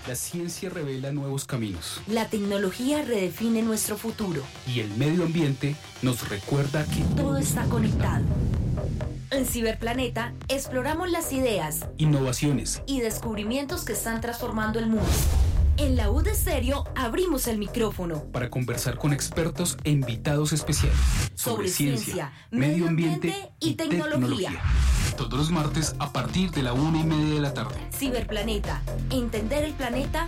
La ciencia revela nuevos caminos. La tecnología redefine nuestro futuro. Y el medio ambiente nos recuerda que todo está conectado. En Ciberplaneta exploramos las ideas, innovaciones y descubrimientos que están transformando el mundo. En la UD Estéreo abrimos el micrófono para conversar con expertos e invitados especiales sobre ciencia, medio ambiente y tecnología. Todos los martes a partir de la 1:30 de la tarde. Ciberplaneta. Entender el planeta